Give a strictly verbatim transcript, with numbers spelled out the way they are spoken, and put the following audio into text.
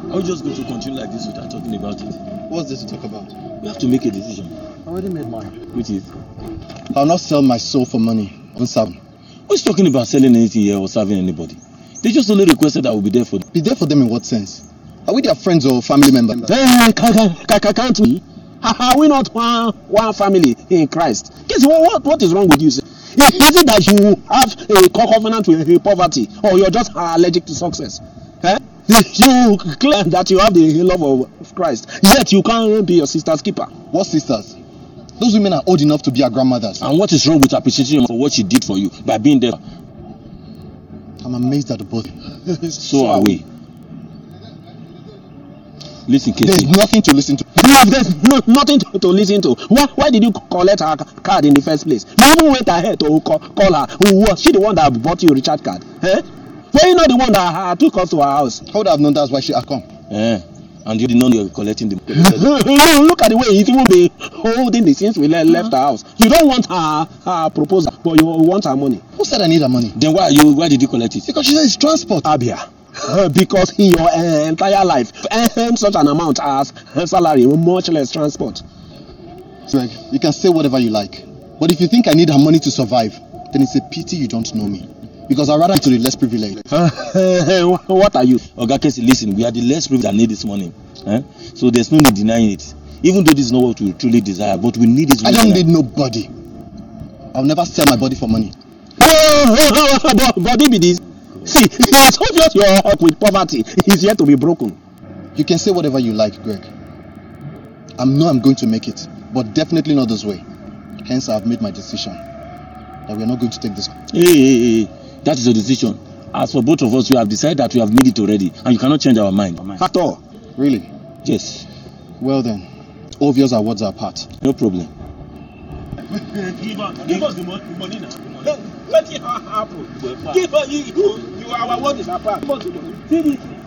Are we just going to continue like this without talking about it? What's there to talk about? We have to make a decision. I already made mine. Which is? I'll not sell my soul for money. I won't serve. Who's talking about selling anything here or serving anybody? They just only requested that we'll be there for them. Be there for them in what sense? Are we their friends or family members? Hey, can't we? Are we not one, one family in Christ? Guess what, what, what is wrong with you, sir? Is it that you have a covenant with poverty, or you're just allergic to success? Eh? You claim that you have the love of Christ, yet you can't be your sister's keeper. What sisters? Those women are old enough to be our grandmothers. And what is wrong with appreciating for what she did for you by being there? I'm amazed at the both. So are we. Listen, Katie. There's nothing to listen to. No, there's no, nothing to, to listen to. Why, why did you collect her card in the first place? You even went ahead to call, call her. Was she the one that bought you a recharge card? Eh? Were you not the one that uh, took us to her house? How would I have known that's why she had come? Eh. And you didn't know you were collecting the... Look at the way he's even been holding the since we left uh-huh. her house. You don't want her, her proposal, but you want her money. Who said I need her money? Then why you? Why did you collect it? Because she said it's transport. Abia. Uh, because in your uh, entire life, earn such an amount as salary, much less transport. Greg, you can say whatever you like. But if you think I need her money to survive, then it's a pity you don't know me. Because I'd rather to the less privileged. Uh, what are you? Oga Kesi, listen, we are the less privileged that need this money. Eh? So there's no need denying it. Even though this is not what we truly desire, but we need it. I don't need nobody. I'll never sell my body for money. Body be this. See, it's obvious your heart with poverty is yet to be broken. You can say whatever you like, Greg. I know I'm going to make it, but definitely not this way. Hence, I've made my decision that we're not going to take this. Hey, hey, hey. That is your decision. As for both of us, we have decided that we have made it already, and you cannot change our mind. At all. Really? Yes. Well then, obvious our words are apart. No problem. Give us, give us the money, money now. Let it happen. Give us, you, you, you, our word is apart. Give us the money.